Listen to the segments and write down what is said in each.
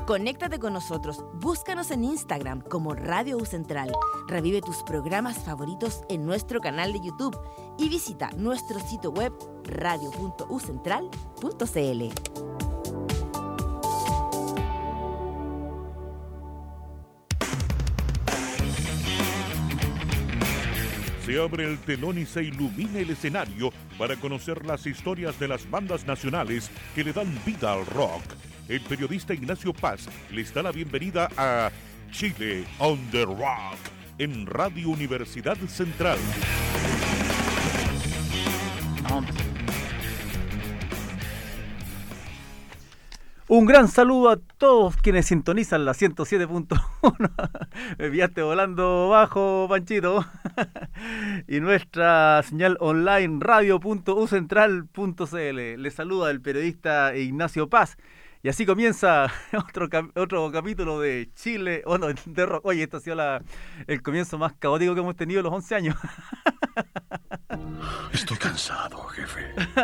Conéctate con nosotros, búscanos en Instagram como Radio U Central, revive tus programas favoritos en nuestro canal de YouTube y visita nuestro sitio web radio.ucentral.cl. Se abre el telón y se ilumina el escenario para conocer las historias de las bandas nacionales que le dan vida al rock. El periodista Ignacio Paz les da la bienvenida a Chile on the Rock en Radio Universidad Central. Un gran saludo a todos quienes sintonizan la 107.1. Me pillaste volando bajo, Panchito. Y nuestra señal online radio.ucentral.cl. Les saluda el periodista Ignacio Paz. Y así comienza otro capítulo de Chile, de rock. Oye, esto ha sido el comienzo más caótico que hemos tenido en los 11 años. Estoy cansado, jefe.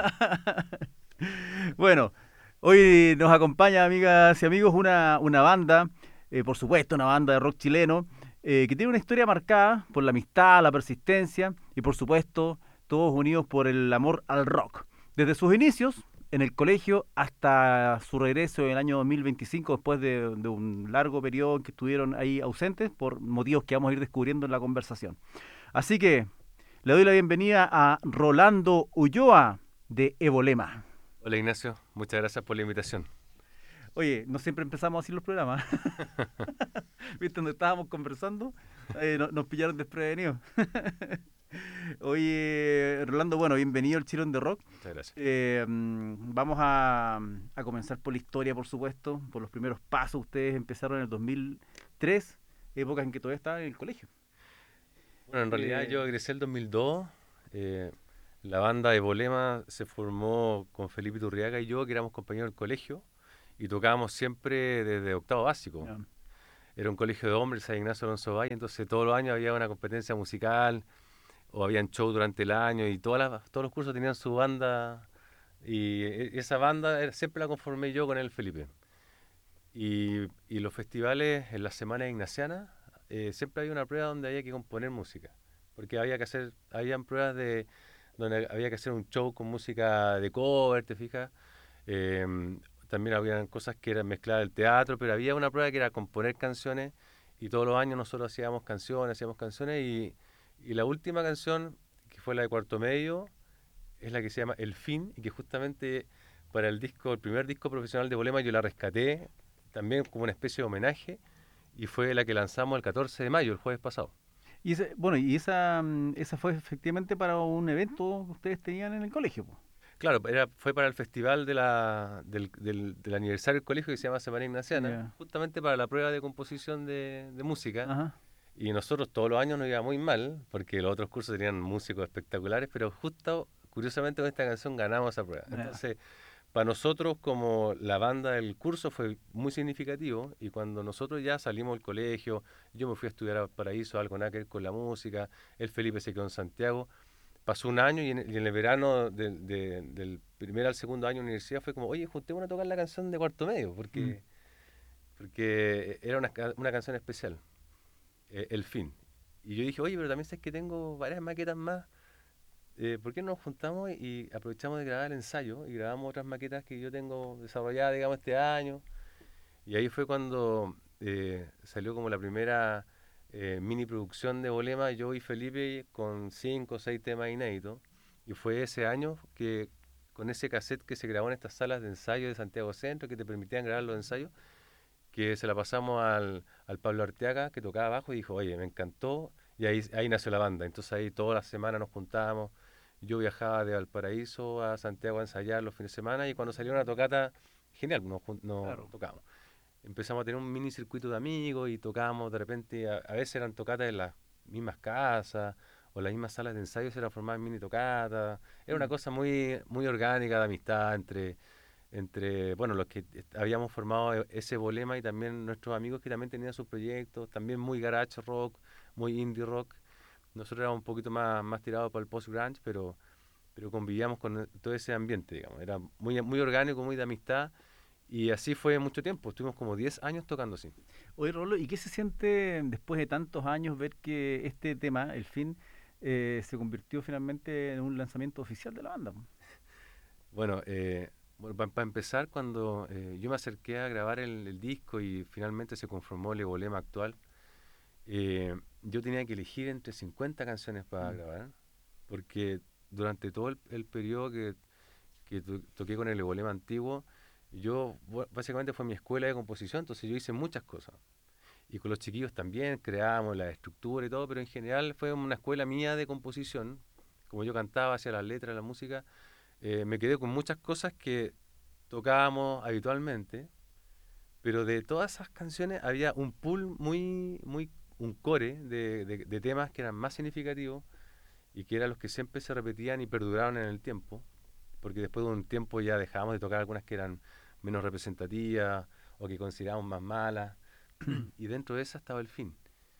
Bueno, hoy nos acompaña, amigas y amigos, una banda, por supuesto, una banda de rock chileno, que tiene una historia marcada por la amistad, la persistencia y, por supuesto, todos unidos por el amor al rock. Desde sus inicios en el colegio hasta su regreso en el año 2025, después de un largo periodo que estuvieron ahí ausentes por motivos que vamos a ir descubriendo en la conversación. Así que le doy la bienvenida a Rolando Ulloa de Evolema. Hola Ignacio, muchas gracias por la invitación. Oye, no siempre empezamos así los programas. ¿Viste? Donde estábamos conversando, nos pillaron desprevenidos. Oye, Rolando, bueno, bienvenido al Chile on the Rock. Muchas gracias. Vamos a comenzar por la historia, por supuesto, por los primeros pasos. Ustedes empezaron en el 2003, época en que todavía estaban en el colegio. Bueno, en realidad yo egresé el 2002. La banda de Evolema se formó con Felipe Iturriaga y yo, que éramos compañeros del colegio, y tocábamos siempre desde octavo básico. Yeah. Era un colegio de hombres, San Ignacio Alonso Valle, entonces todos los años había una competencia musical, o habían show durante el año, y todos los cursos tenían su banda, y esa banda siempre la conformé yo con el Felipe. Y los festivales, en las semanas ignacianas, siempre había una prueba donde había que componer música, porque habían pruebas donde había que hacer un show con música de cover, ¿te fijas? También habían cosas que eran mezcladas del teatro, pero había una prueba que era componer canciones, y todos los años nosotros hacíamos canciones, y la última canción, que fue la de cuarto medio, es la que se llama El Fin, y que justamente para el primer disco profesional de Evolema yo la rescaté, también como una especie de homenaje, y fue la que lanzamos el 14 de mayo, el jueves pasado. Y esa fue efectivamente para un evento que ustedes tenían en el colegio, ¿pues? Claro, fue para el festival del aniversario del colegio que se llama Semana Ignaciana, yeah, justamente para la prueba de composición de música. Ajá. Y nosotros todos los años nos iba muy mal, porque los otros cursos tenían músicos espectaculares, pero justo, curiosamente, con esta canción ganamos esa prueba. Yeah. Entonces, para nosotros, como la banda del curso, fue muy significativo, y cuando nosotros ya salimos del colegio, yo me fui a estudiar a Paraíso, algo nada que ver con la música, el Felipe se quedó en Santiago. Pasó un año y en el verano del primer al segundo año de universidad fue como, oye, juntémonos a tocar la canción de cuarto medio, porque era una canción especial, El Fin. Y yo dije, oye, pero también sé que tengo varias maquetas más, ¿por qué no nos juntamos y aprovechamos de grabar el ensayo y grabamos otras maquetas que yo tengo desarrolladas, digamos, este año? Y ahí fue cuando salió como la primera mini producción de Evolema, yo y Felipe, con 5 o 6 temas inéditos, y fue ese año que con ese cassette que se grabó en estas salas de ensayo de Santiago Centro, que te permitían grabar los ensayos, que se la pasamos al Pablo Arteaga, que tocaba bajo, y dijo, oye, me encantó, y ahí nació la banda. Entonces ahí todas las semanas nos juntábamos, yo viajaba de Valparaíso a Santiago a ensayar los fines de semana, y cuando salió una tocata, genial, claro, tocábamos. Empezamos a tener un mini circuito de amigos y tocábamos de repente, a veces eran tocatas en las mismas casas o las mismas salas de ensayo se transformaban en mini tocatas. Era una cosa muy, muy orgánica de amistad entre los que habíamos formado ese Evolema y también nuestros amigos que también tenían sus proyectos, también muy garage rock, muy indie rock. Nosotros éramos un poquito más tirados para el post-grunge, pero convivíamos con todo ese ambiente, digamos. Era muy, muy orgánico, muy de amistad. Y así fue mucho tiempo, estuvimos como 10 años tocando así. Oye, Rolo, ¿y qué se siente después de tantos años ver que este tema, El Fin, se convirtió finalmente en un lanzamiento oficial de la banda? Bueno, para empezar, cuando yo me acerqué a grabar el disco y finalmente se conformó el Evolema actual, yo tenía que elegir entre 50 canciones para grabar, porque durante todo el periodo que toqué con el Evolema antiguo, básicamente fue mi escuela de composición, entonces yo hice muchas cosas. Y con los chiquillos también creábamos la estructura y todo, pero en general fue una escuela mía de composición. Como yo cantaba, hacía las letras, la música, me quedé con muchas cosas que tocábamos habitualmente, pero de todas esas canciones había un pool un core de temas que eran más significativos y que eran los que siempre se repetían y perduraron en el tiempo, porque después de un tiempo ya dejábamos de tocar algunas que eran menos representativas o que considerábamos más malas, y dentro de esa estaba El Fin.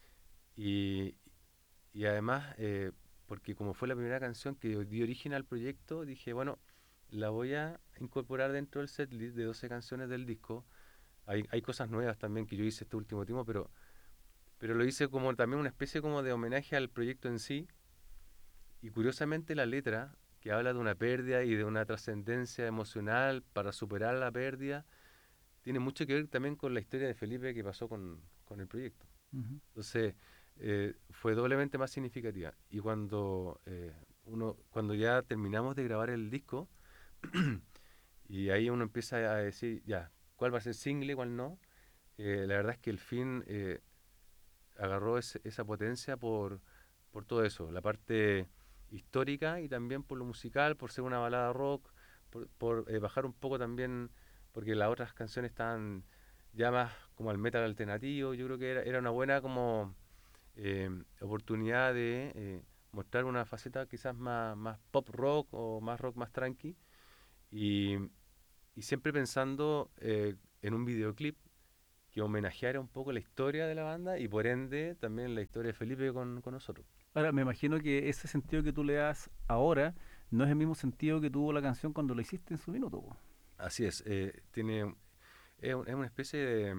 Y, y además, porque como fue la primera canción que dio origen al proyecto, dije, bueno, la voy a incorporar dentro del setlist de 12 canciones del disco. Hay cosas nuevas también que yo hice este último tiempo, pero lo hice como también una especie como de homenaje al proyecto en sí. Y curiosamente la letra, que habla de una pérdida y de una trascendencia emocional para superar la pérdida, tiene mucho que ver también con la historia de Felipe que pasó con el proyecto. Ujú. Entonces, fue doblemente más significativa. Y cuando ya terminamos de grabar el disco, y ahí uno empieza a decir, ya, ¿cuál va a ser single, cuál no? La verdad es que El Fin agarró esa potencia por todo eso, la parte histórica y también por lo musical, por ser una balada rock, por bajar un poco también, porque las otras canciones estaban ya más como al metal alternativo. Yo creo que era una buena como oportunidad de mostrar una faceta quizás más pop rock o más rock más tranqui, y, y siempre pensando en un videoclip que homenajeara un poco la historia de la banda y por ende también la historia de Felipe con nosotros. Ahora, me imagino que ese sentido que tú le das ahora no es el mismo sentido que tuvo la canción cuando la hiciste en su minuto, po. Así es, es una especie de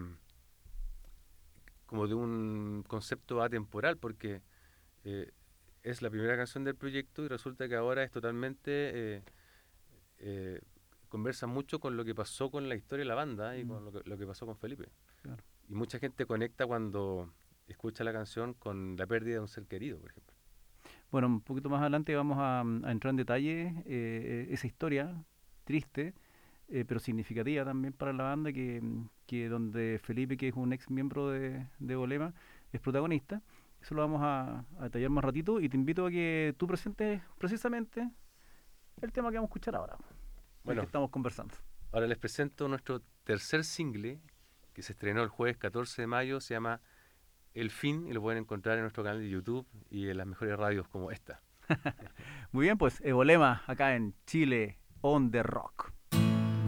como de un concepto atemporal, porque eh, es la primera canción del proyecto y resulta que ahora es totalmente eh, conversa mucho con lo que pasó con la historia de la banda y Mm, con lo que pasó con Felipe. claro. Y mucha gente conecta cuando escucha la canción con la pérdida de un ser querido, por ejemplo. Bueno, un poquito más adelante vamos a entrar en detalle esa historia triste, pero significativa también para la banda, que donde Felipe, que es un ex miembro de Bolema, es protagonista. Eso lo vamos a detallar más ratito y te invito a que tú presentes precisamente el tema que vamos a escuchar ahora, del que Bueno, estamos conversando. ahora les presento nuestro tercer single que se estrenó el jueves 14 de mayo, se llama El Fin y lo pueden encontrar en nuestro canal de YouTube y en las mejores radios como esta. Muy bien, pues Evolema acá en Chile on the Rock.